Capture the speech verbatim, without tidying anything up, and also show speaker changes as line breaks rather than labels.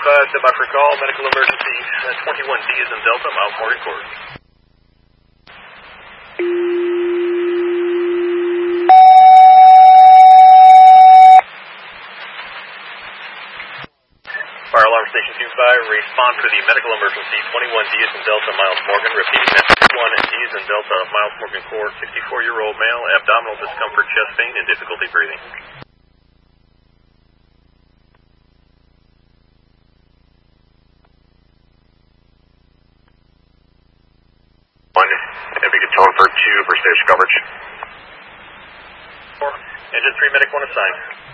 five, step by for call, medical emergency, uh, twenty-one D is in Delta, Miles Morgan Court. Fire alarm station two five, respond for the medical emergency, twenty-one D is in Delta, Miles Morgan, repeating that twenty-one D is in Delta, Miles Morgan Court, sixty-four-year-old male, abdominal discomfort, chest pain, and difficulty breathing.
One, if you could tone for two for station coverage.
Four, engine three, medic one assigned.